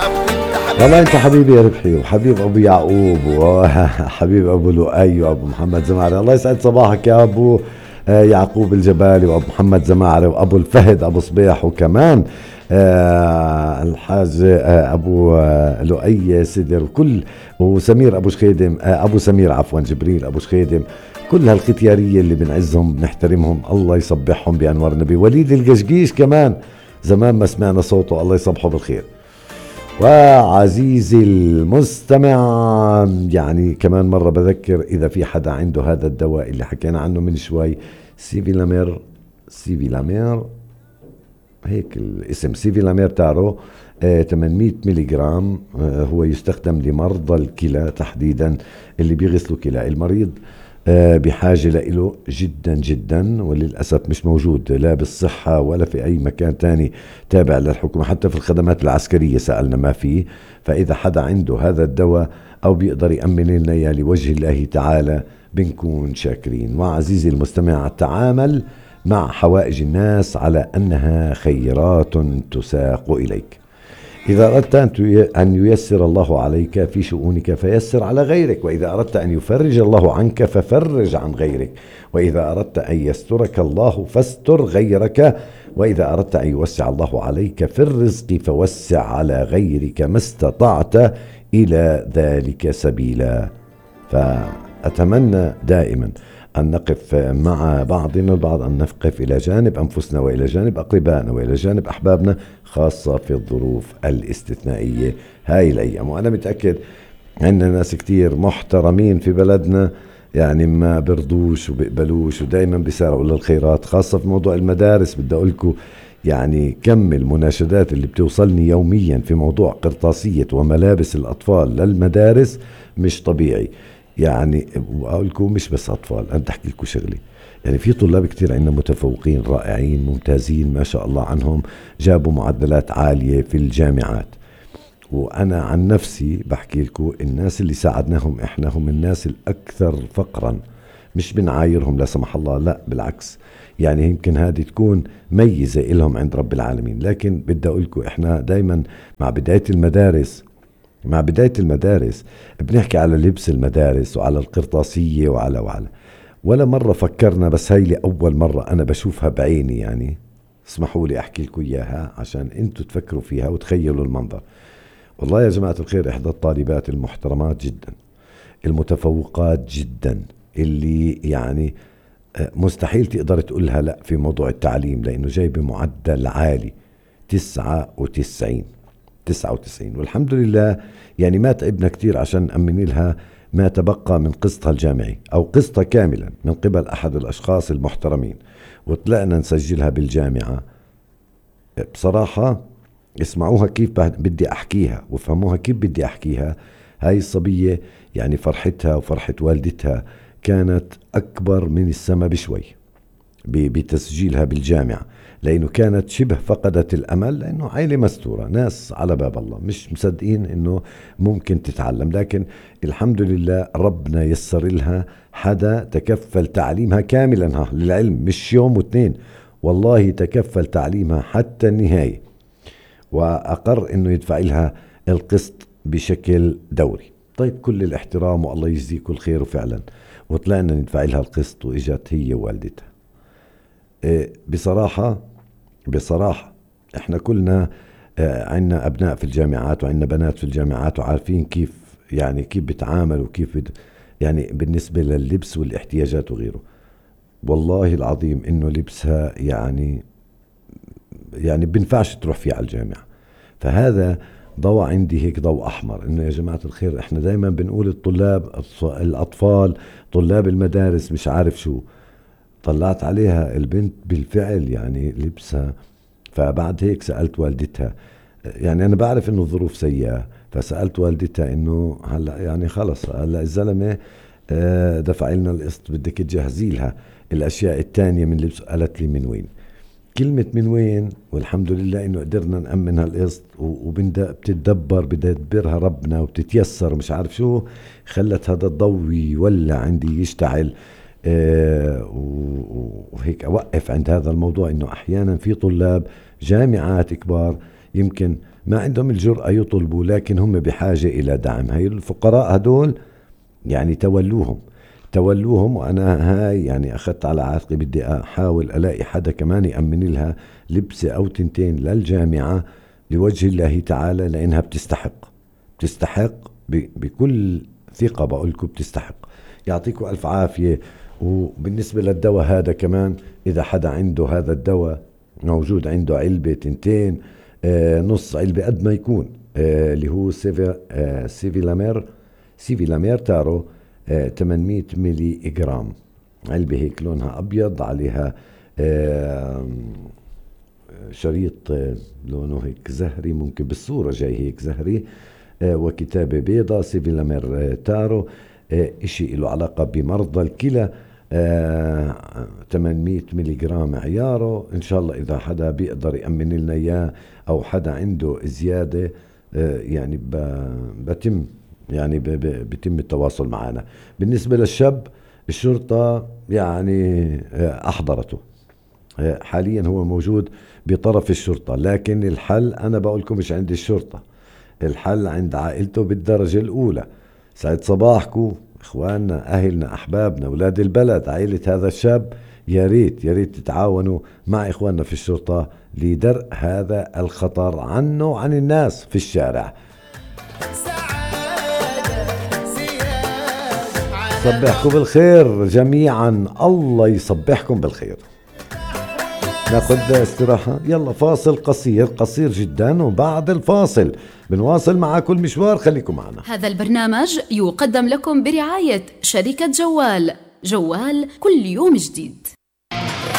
والله انت حبيبي يا ربحي، وحبيب ابو يعقوب، وحبيب ابو لؤي وابو محمد زمعري. الله يسعد صباحك يا ابو يعقوب الجبالي، وابو محمد زمعري، وابو الفهد ابو صبيح، وكمان الحاج ابو لؤي سدر، وكل، وسمير ابو شخيدم، ابو سمير عفوا، جبريل ابو شخيدم. كل هالختيارية اللي بنعزهم بنحترمهم، الله يصبحهم بانوار النبي. وليد القشقيش كمان زمان ما سمعنا صوته، الله يصبحه بالخير. وعزيزي المستمع، يعني كمان مرة بذكر إذا في حدا عنده هذا الدواء اللي حكينا عنه من شوي، سيفيلامير، سيفيلامير هيك الاسم، سيفيلامير تارو، 800 ملي جرام. هو يستخدم لمرضى الكلى تحديدا، اللي بيغسلوا كلى المريض. بحاجة له جدا جدا، وللأسف مش موجود لا بالصحة ولا في أي مكان تاني تابع للحكومة، حتى في الخدمات العسكرية سألنا ما فيه. فإذا حدا عنده هذا الدواء أو بيقدر يأمن لنا إياه لوجه الله تعالى بنكون شاكرين. وعزيزي المستمع، تعامل مع حوائج الناس على أنها خيرات تساق إليك. إذا أردت أن ييسر الله عليك في شؤونك فيسر على غيرك، وإذا أردت أن يفرج الله عنك ففرج عن غيرك، وإذا أردت أن يسترك الله فاستر غيرك، وإذا أردت أن يوسع الله عليك في الرزق فوسع على غيرك ما استطعت إلى ذلك سبيلا. فأتمنى دائما أن نقف مع بعضنا البعض، أن نقف إلى جانب أنفسنا وإلى جانب أقربائنا وإلى جانب أحبابنا، خاصة في الظروف الاستثنائية هاي الأيام. وأنا متأكد عندنا ناس كتير محترمين في بلدنا، يعني ما برضوش وبيقبلوش ودايما بيسارعوا للخيرات، خاصة في موضوع المدارس. بدي أقول لكم يعني كم المناشدات اللي بتوصلني يوميا في موضوع قرطاسية وملابس الأطفال للمدارس مش طبيعي. يعني واقول لكم مش بس اطفال، انا بدي احكي لكم شغله. يعني في طلاب كتير عندنا متفوقين رائعين ممتازين ما شاء الله عنهم، جابوا معدلات عاليه في الجامعات. وانا عن نفسي بحكي لكم، الناس اللي ساعدناهم احنا هم الناس الاكثر فقرا. مش بنعايرهم لا سمح الله، لا بالعكس، يعني يمكن هذه تكون ميزه لهم عند رب العالمين. لكن بدي اقول لكم احنا دائما مع بداية المدارس بنحكي على لبس المدارس وعلى القرطاسية وعلى ولا مرة فكرنا، بس هاي لأول مرة أنا بشوفها بعيني. يعني اسمحوا لي أحكي لكم إياها عشان أنتوا تفكروا فيها وتخيلوا المنظر. والله يا جماعة الخير، إحدى الطالبات المحترمات جدا، المتفوقات جدا، اللي يعني مستحيل تقدر تقولها لا في موضوع التعليم، لأنه جاي بمعدل عالي 99. والحمد لله يعني ما تعبنا كتير عشان نأمن لها ما تبقى من قسطها الجامعي أو قسطها كاملا من قبل أحد الأشخاص المحترمين، وطلعنا نسجلها بالجامعة. بصراحة اسمعوها كيف بدي أحكيها، وفهموها كيف بدي أحكيها. هاي الصبية يعني فرحتها وفرحة والدتها كانت أكبر من السما بشوي بتسجيلها بالجامعة، لأنه كانت شبه فقدت الأمل، لأنه عائلة مستورة، ناس على باب الله مش مصدقين أنه ممكن تتعلم. لكن الحمد لله ربنا يسر لها حدا تكفل تعليمها كاملا. ها للعلم مش يوم واثنين، والله تكفل تعليمها حتى النهاية، وأقر أنه يدفع لها القسط بشكل دوري. طيب كل الاحترام والله يجزيكم الخير. وفعلا وطلعنا ندفع لها القسط، وإجت هي ووالدتها. بصراحة احنا كلنا عنا ابناء في الجامعات وعنا بنات في الجامعات، وعارفين كيف يعني كيف بتعامل وكيف يعني بالنسبة لللبس والاحتياجات وغيره. والله العظيم انه لبسها يعني بنفعش تروح فيه على الجامعة. فهذا ضوء عندي هيك ضوء احمر، انه يا جماعة الخير احنا دايما بنقول الاطفال طلاب المدارس مش عارف شو. طلعت عليها البنت بالفعل يعني لبسها. فبعد هيك سألت والدتها، يعني أنا بعرف إنه الظروف سيئة، فسألت والدتها إنه هلا يعني خلص هلا الزلمة دفع لنا القسط، بدك تجهزي لها الأشياء التانية من لبس. قالت لي من وين؟ كلمة من وين، والحمد لله إنه قدرنا نأمن هالقسط، بتتدبر بدبرها ربنا وبتتيسر مش عارف شو. خلت هذا الضوء يولع عندي يشتعل. وهيك أوقف عند هذا الموضوع، إنه أحيانا في طلاب جامعات كبار يمكن ما عندهم الجرأة يطلبوا، لكن هم بحاجة إلى دعم. هاي الفقراء هدول يعني تولوهم، وأنا هاي يعني أخذت على عاتقي بدي أحاول ألاقي حدا كمان يأمن لها لبسة أو تنتين للجامعة لوجه الله تعالى، لأنها بتستحق بكل ثقة، بقولكم بتستحق. يعطيكم ألف عافية. وبالنسبة للدواء هذا كمان، إذا حدا عنده هذا الدواء موجود عنده علبة تنتين، نص علبة قد ما يكون، اللي هو سيفيلامير تارو، 800 ملي جرام. علبة هيك لونها أبيض، عليها شريط لونه هيك زهري، ممكن بالصورة جاي هيك زهري، وكتابة بيضة سيفيلامير تارو. اشي له علاقة بمرضى الكلى، 800 ملي جرام عياره. ان شاء الله اذا حدا بيقدر يأمن لنا اياه، او حدا عنده زيادة، يعني بيتم التواصل معنا. بالنسبة للشاب، الشرطة يعني احضرته حاليا، هو موجود بطرف الشرطة، لكن الحل انا بقولكم مش عند الشرطة، الحل عند عائلته بالدرجة الاولى. سعد صباحكم اخواننا، اهلنا، احبابنا، اولاد البلد، عائلة هذا الشاب. يا ريت تتعاونوا مع اخواننا في الشرطة لدرء هذا الخطر عنه وعن الناس في الشارع. صبحكم بالخير جميعا، الله يصبحكم بالخير. ناخذ استراحة، يلا فاصل قصير جدا، وبعد الفاصل بنواصل معاكم المشوار، خليكم معنا. هذا البرنامج يقدم لكم برعاية شركة جوال كل يوم جديد.